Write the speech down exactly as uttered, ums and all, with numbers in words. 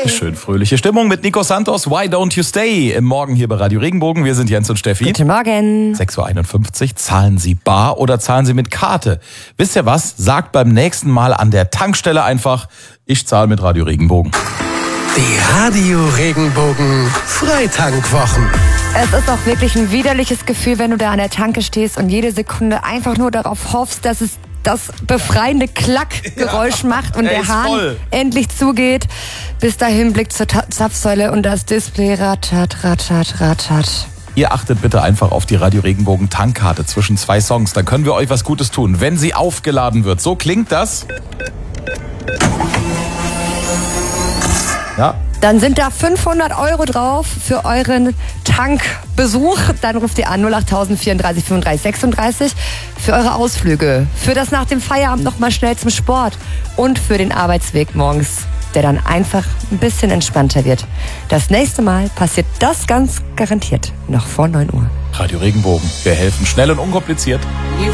Schön fröhliche Stimmung mit Nico Santos. Why don't you stay? Im Morgen hier bei Radio Regenbogen. Wir sind Jens und Steffi. Guten Morgen. sechs Uhr einundfünfzig. Zahlen Sie bar oder zahlen Sie mit Karte? Wisst ihr was? Sagt beim nächsten Mal an der Tankstelle einfach, ich zahle mit Radio Regenbogen. Die Radio Regenbogen Freitankwwochen. Es ist auch wirklich ein widerliches Gefühl, wenn du da an der Tanke stehst und jede Sekunde einfach nur darauf hoffst, dass es das befreiende Klackgeräusch ja, macht und der Hahn voll. endlich zugeht. Bis dahin Blick zur Ta- Zapfsäule und das Display rattert, rattert, rattert. Ihr achtet bitte einfach auf die Radio Regenbogen Tankkarte zwischen zwei Songs. Dann können wir euch was Gutes tun, wenn sie aufgeladen wird. So klingt das. Ja. Dann sind da fünfhundert Euro drauf für euren Tankbesuch. Dann ruft ihr an null acht vierunddreißig fünfunddreißig sechsunddreißig für eure Ausflüge, für das nach dem Feierabend noch mal schnell zum Sport und für den Arbeitsweg morgens, der dann einfach ein bisschen entspannter wird. Das nächste Mal passiert das ganz garantiert noch vor neun Uhr. Radio Regenbogen. Wir helfen schnell und unkompliziert.